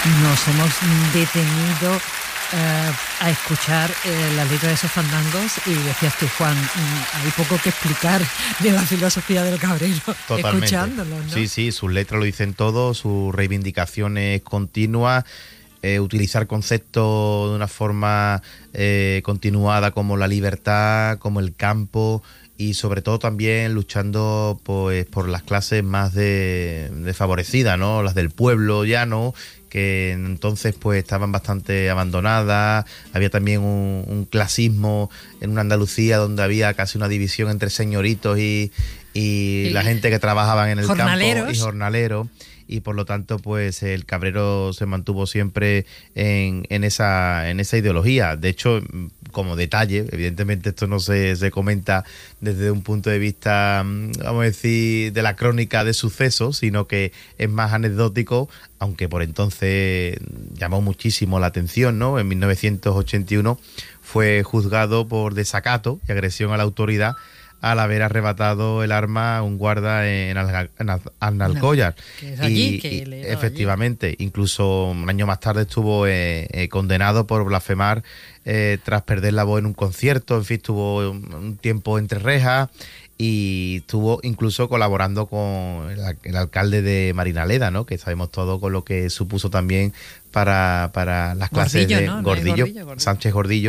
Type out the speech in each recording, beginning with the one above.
nos hemos detenido a escuchar las letras de esos fandangos y decías tú, Juan, hay poco que explicar de la filosofía del cabrero. Totalmente. Escuchándolos, ¿no? Sí, sus letras lo dicen todo, sus reivindicaciones continuas, utilizar conceptos de una forma continuada como la libertad, como el campo, y sobre todo también luchando pues por las clases más desfavorecidas, ¿no? Las del pueblo llano, que entonces pues estaban bastante abandonadas. Había también un clasismo en una Andalucía donde había casi una división entre señoritos y la gente que trabajaban en el campo y jornaleros. Y por lo tanto pues el cabrero se mantuvo siempre en esa ideología. De hecho, como detalle, evidentemente esto no se comenta desde un punto de vista, vamos a decir, de la crónica de sucesos, sino que es más anecdótico, aunque por entonces llamó muchísimo la atención, ¿no? En 1981 fue juzgado por desacato y agresión a la autoridad al haber arrebatado el arma a un guarda en Alcollar. Que es allí, efectivamente, allí. Incluso un año más tarde estuvo condenado por blasfemar tras perder la voz en un concierto. En fin, estuvo un tiempo entre rejas y estuvo incluso colaborando con el alcalde de Marinaleda, ¿no? Que sabemos todo con lo que supuso también para las clases de Gordillo, Sánchez Gordillo.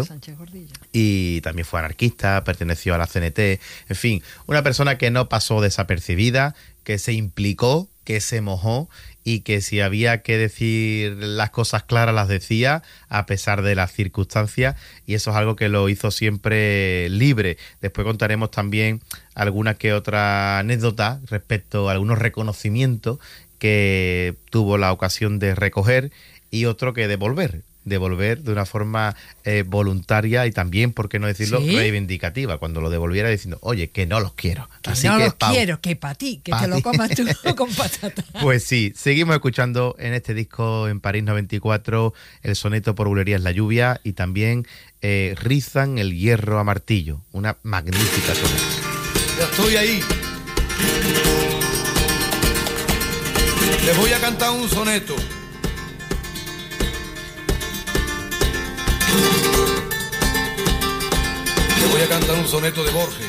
Y también fue anarquista, perteneció a la CNT. En fin, una persona que no pasó desapercibida, que se implicó, que se mojó y que si había que decir las cosas claras las decía a pesar de las circunstancias, y eso es algo que lo hizo siempre libre. Después contaremos también alguna que otra anécdota respecto a algunos reconocimientos que tuvo la ocasión de recoger y otro que devolver de una forma voluntaria y también, por qué no decirlo, reivindicativa, cuando lo devolviera diciendo, oye, que no los quiero. Así no que, los quiero, que para ti, que te lo comas tú con patata. Pues sí, seguimos escuchando en este disco en París 94 el soneto Por bulerías la lluvia y también Rizan el hierro a martillo, una magnífica soneta. Ya estoy ahí. Les voy a cantar un soneto. Le voy a cantar un soneto de Borges.